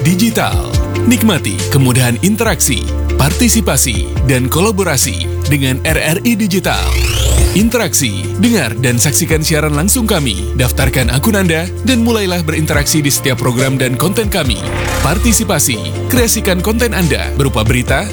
Digital. Nikmati kemudahan interaksi, partisipasi, dan kolaborasi dengan RRI Digital. Interaksi, dengar dan saksikan siaran langsung kami, daftarkan akun Anda, dan mulailah berinteraksi di setiap program dan konten kami. Partisipasi, kreasikan konten Anda berupa berita,